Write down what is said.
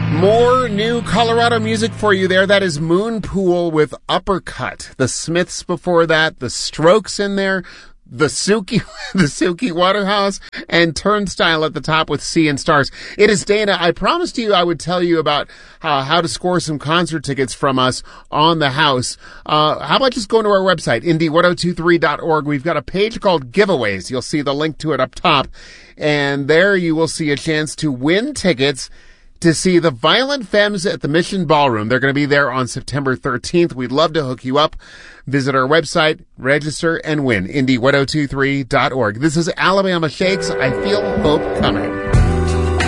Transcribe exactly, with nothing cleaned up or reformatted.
More new Colorado music for you there. That is Moonpool with Uppercut. The Smiths before that, the Strokes in there, the Suki, the Suki Waterhouse, and Turnstile at the top with Sea and Stars. It is Dana. I promised you I would tell you about uh, how to score some concert tickets from us on the house. Uh, how about just going to our website, indie ten twenty-three dot org. We've got a page called Giveaways. You'll see the link to it up top. And there you will see a chance to win tickets to see the Violent Femmes at the Mission Ballroom. They're going to be there on September thirteenth. We'd love to hook you up. Visit our website, register, and win. indie ten twenty-three dot org. This is Alabama Shakes. I Feel Hope Coming.